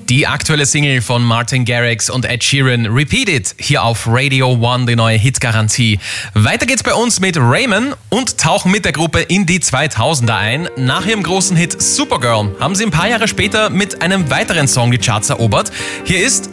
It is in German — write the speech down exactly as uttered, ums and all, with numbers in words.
Die aktuelle Single von Martin Garrix und Ed Sheeran, Repeat It, hier auf Radio One, die neue Hitgarantie. Weiter geht's bei uns mit Raymond und tauchen mit der Gruppe in die zweitausender ein. Nach ihrem großen Hit Supergirl haben sie ein paar Jahre später mit einem weiteren Song die Charts erobert. Hier ist